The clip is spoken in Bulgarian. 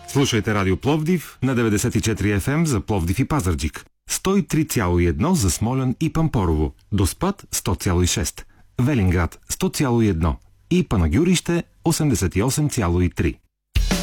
Слушайте Радио Пловдив на 94 FM за Пловдив и Пазарджик, 103,1 за Смолян и Пампорово, Доспат 100,6, Велинград 100,1 и Панагюрище 88,3.